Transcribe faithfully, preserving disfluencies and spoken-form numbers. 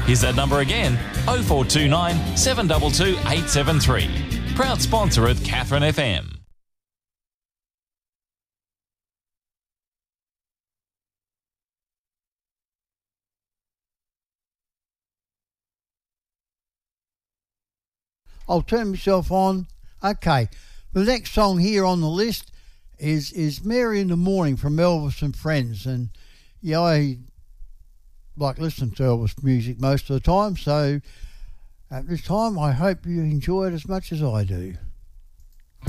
Here's that number again, oh four two nine, seven two two, eight seven three. Proud sponsor of Catherine F M. I'll turn myself on. Okay, the next song here on the list is is Mary in the Morning from Elvis and Friends. And yeah, I like listening to Elvis music most of the time, so at this time I hope you enjoy it as much as I do.